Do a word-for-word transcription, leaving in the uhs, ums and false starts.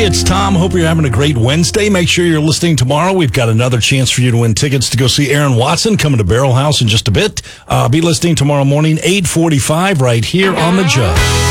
Hey, it's Tom. Hope you're having a great Wednesday. Make sure you're listening tomorrow. We've got another chance for you to win tickets to go see Aaron Watson coming to Barrel House in just a bit. Uh, be listening tomorrow morning, eight forty-five, right here on The Judge.